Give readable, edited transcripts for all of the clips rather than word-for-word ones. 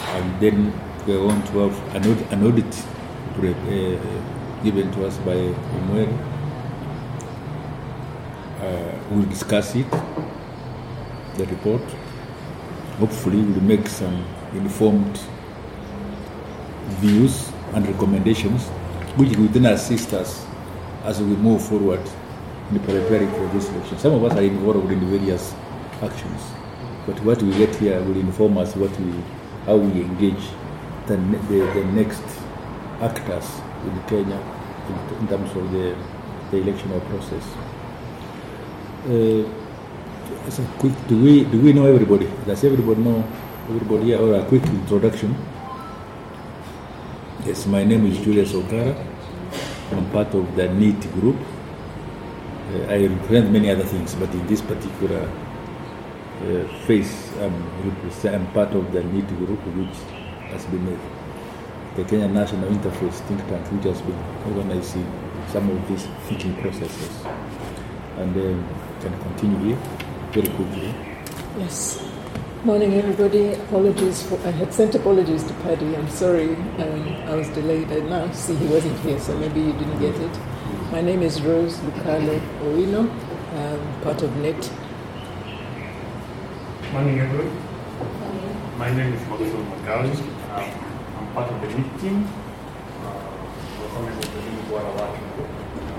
and then we're going to have an audit given to us by Omweri. We'll discuss it, the report. Hopefully we'll make some informed views and recommendations which will then assist us as we move forward in preparing for this election. Some of us are involved in various actions, but what we get here will inform us how we engage the next actors in Kenya in terms of the electoral process. As a quick, do we know everybody? Does everybody know everybody here? Or a quick introduction? Yes, my name is Julius Ogara. I'm part of the NEET group. I represent many other things, but in this particular phase, I'm part of the NEET group, which has been the Kenya National Interface think tank, which has been organizing some of these thinking processes. And can continue here very quickly. Yes. Morning, everybody. Apologies I had sent apologies to Paddy. I'm sorry I was delayed. I now see he wasn't here, so maybe you didn't get it. My name is Rose Lucalo Owino. I'm part of NET. Morning, everyone. My name is Maxwell Magawi. I'm part of the NET team. We're coming from the NET working group.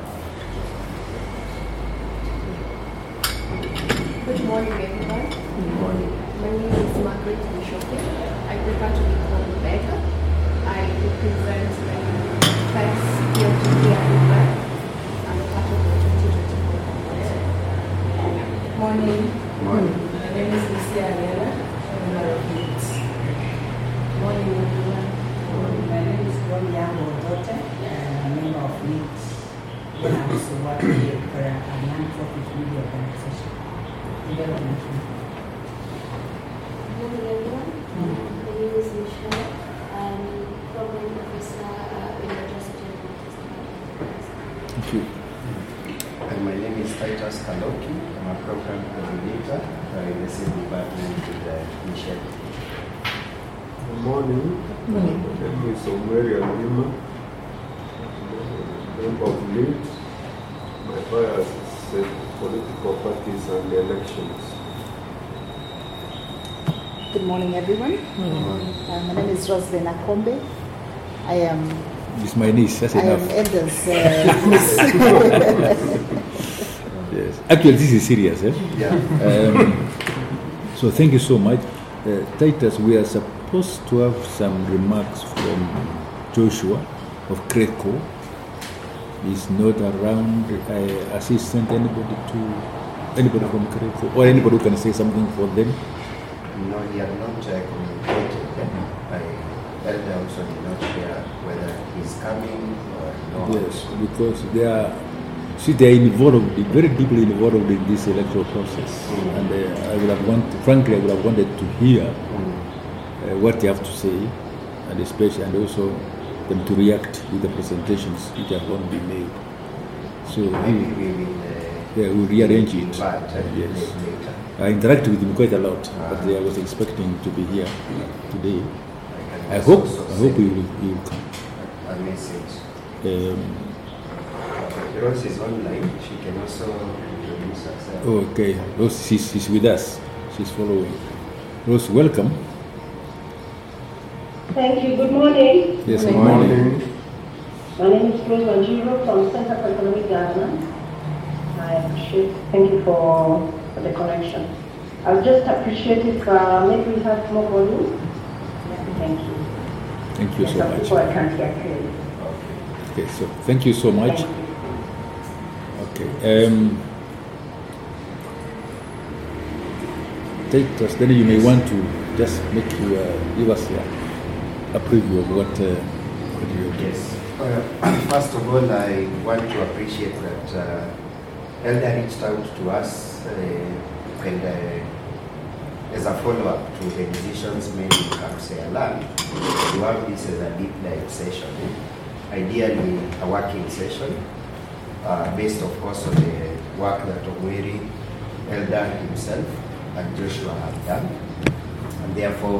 Good morning, everyone. Good morning. My name is Margaret Bishope. I prefer to be called Becca. I represent the Tax PLTP Africa. I'm part of the 2024 Congress. Morning. Morning. My name is Lucia Ariela, member of NET. Morning, everyone. Morning. My name is Wanyama Odote, member of NET. And I'm also working for a non-profit media organization. Good morning, everyone. My name is Michelle. I'm program officer in the Justice and Thank you. And my name is Titus Kaloki. I'm a program coordinator in the same department with Michelle. Good morning. My name is Omweri Alima, member of NEET. My bias is political parties and elections. Good morning, everyone. My name is Roslyn Akombe. I am. It's my niece. That's I enough. am Elder's Yes. Actually, this is serious. Yeah. So thank you so much, Titus. We are supposed to have some remarks from Joshua of CRECO. Is not around. Assistant anybody from CRECO or anybody who can say something for them. No, he had not communicated. Elder also did not share whether he's coming or not. Yes, because they are involved, very deeply involved in this electoral process, and I would have wanted to hear what they have to say, and especially, and also them to react with the presentations which are going to be made. So we'll rearrange it. Yes. I interacted with him quite a lot, but I was expecting to be here today. I hope he will come. A message. Rose is online. She can also introduce herself. Okay, Rose, she's with us. She's following. Rose, welcome. Thank you. Good morning. Yes, good morning. My name is Rose Wanjiru from Center for Economic Governance. I appreciate. Thank you for the connection. I would just appreciate if maybe we have more volume. Thank you. Thank you so much. People I can't hear clearly. Okay, so thank you so much. Okay. Take us. Then you may want to just make you give us a preview of what you do. Yes. First of all, I want to appreciate that Elder reached out to us and as a follow-up to the decisions made in Kapsea Land, to have this as a deep dive session. Ideally, a working session based, of course, on the work that Omweri, Elder himself, and Joshua have done, and therefore